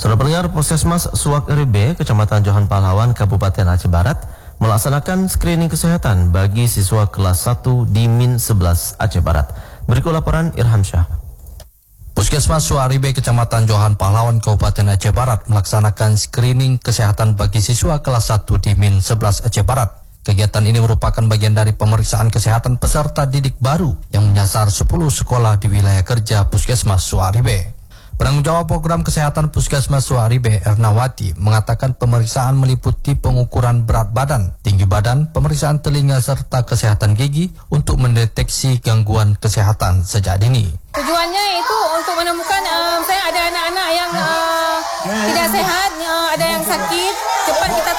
Saudara pendengar, Puskesmas Suak Ribe, Kecamatan Johan Pahlawan, Kabupaten Aceh Barat, melaksanakan screening kesehatan bagi siswa kelas 1 di Min 11 Aceh Barat. Berikut laporan Irham Syah. Puskesmas Suak Ribe, Kecamatan Johan Pahlawan, Kabupaten Aceh Barat melaksanakan screening kesehatan bagi siswa kelas 1 di Min 11 Aceh Barat. Kegiatan ini merupakan bagian dari pemeriksaan kesehatan peserta didik baru yang menyasar 10 sekolah di wilayah kerja Puskesmas Suak Ribe. Penanggung jawab program kesehatan Puskesmas Suak Ribe, Ernawati, mengatakan pemeriksaan meliputi pengukuran berat badan, tinggi badan, pemeriksaan telinga serta kesehatan gigi untuk mendeteksi gangguan kesehatan sejak dini. Tujuannya itu untuk menemukan saya ada anak-anak yang tidak sehat, ada yang sakit, cepat kita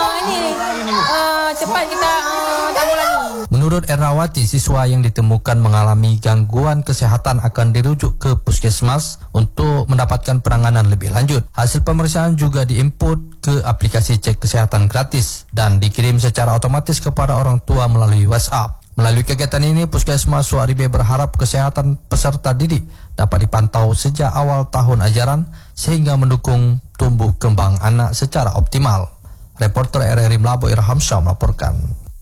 tanggulangi. Menurut Ernawati, siswa yang ditemukan mengalami gangguan kesehatan akan dirujuk ke puskesmas untuk mendapatkan penanganan lebih lanjut. Hasil pemeriksaan juga diinput ke aplikasi cek kesehatan gratis dan dikirim secara otomatis kepada orang tua melalui WhatsApp. Melalui kegiatan ini, Puskesmas Suak Ribe berharap kesehatan peserta didik dapat dipantau sejak awal tahun ajaran sehingga mendukung tumbuh kembang anak secara optimal. Reporter RRI Melabo Irham Syah melaporkan.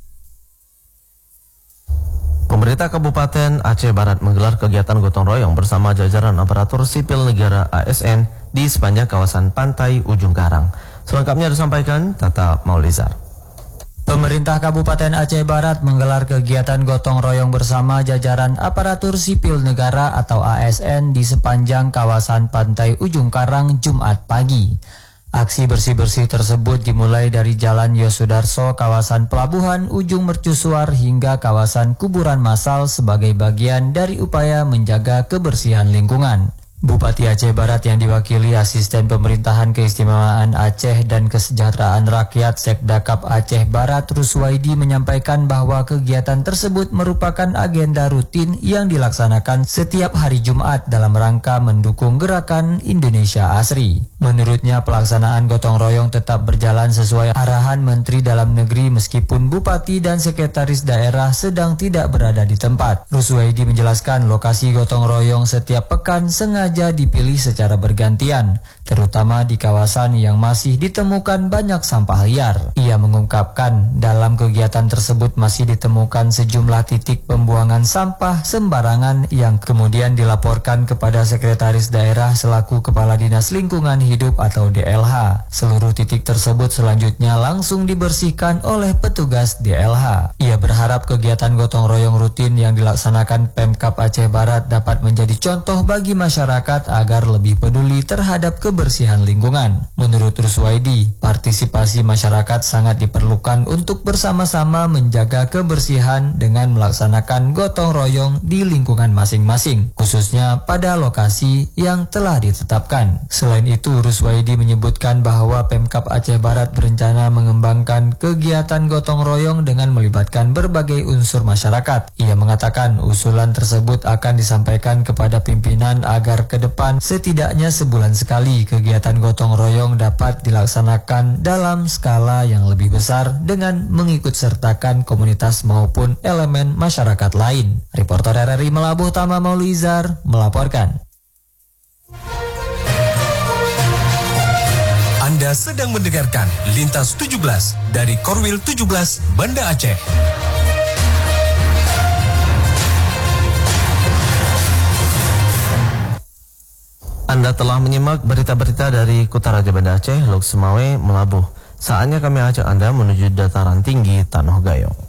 Pemerintah Kabupaten Aceh Barat menggelar kegiatan gotong royong bersama jajaran aparatur sipil negara ASN di sepanjang kawasan pantai Ujung Karang. Selengkapnya disampaikan Tata Maulizar. Pemerintah Kabupaten Aceh Barat menggelar kegiatan gotong royong bersama jajaran aparatur sipil negara atau ASN di sepanjang kawasan pantai Ujung Karang Jumat pagi. Aksi bersih-bersih tersebut dimulai dari Jalan Yosudarso, kawasan Pelabuhan Ujung Mercusuar hingga kawasan kuburan massal sebagai bagian dari upaya menjaga kebersihan lingkungan. Bupati Aceh Barat yang diwakili Asisten Pemerintahan Keistimewaan Aceh dan Kesejahteraan Rakyat Sekdakap Aceh Barat Ruswaidi menyampaikan bahwa kegiatan tersebut merupakan agenda rutin yang dilaksanakan setiap hari Jumat dalam rangka mendukung gerakan Indonesia Asri. Menurutnya pelaksanaan gotong royong tetap berjalan sesuai arahan Menteri Dalam Negeri meskipun Bupati dan Sekretaris Daerah sedang tidak berada di tempat. Ruswaidi menjelaskan lokasi gotong royong setiap pekan sengaja dipilih secara bergantian, terutama di kawasan yang masih ditemukan banyak sampah liar. Ia mengungkapkan dalam kegiatan tersebut masih ditemukan sejumlah titik pembuangan sampah sembarangan yang kemudian dilaporkan kepada Sekretaris Daerah selaku Kepala Dinas Lingkungan Hidup atau DLH. Seluruh titik tersebut selanjutnya langsung dibersihkan oleh petugas DLH. Ia berharap kegiatan gotong royong rutin yang dilaksanakan Pemkab Aceh Barat dapat menjadi contoh bagi masyarakat agar lebih peduli terhadap kebersihan lingkungan. Menurut Ruswaidi, partisipasi masyarakat sangat diperlukan untuk bersama-sama menjaga kebersihan dengan melaksanakan gotong royong di lingkungan masing-masing, khususnya pada lokasi yang telah ditetapkan. Selain itu, Ruswaidi menyebutkan bahwa Pemkab Aceh Barat berencana mengembangkan kegiatan gotong royong dengan melibatkan berbagai unsur masyarakat. Ia mengatakan usulan tersebut akan disampaikan kepada pimpinan agar ke depan setidaknya sebulan sekali kegiatan gotong royong dapat dilaksanakan dalam skala yang lebih besar dengan mengikut sertakan komunitas maupun elemen masyarakat lain. Reporter RRI Melabuh Tama Maulizar melaporkan. Anda sedang mendengarkan Lintas 17 dari Korwil 17 Banda Aceh. Anda telah menyimak berita-berita dari Kota Raja Banda Aceh, Lok Semawe, Melabuh. Saatnya kami ajak Anda menuju dataran tinggi Tanoh Gayong.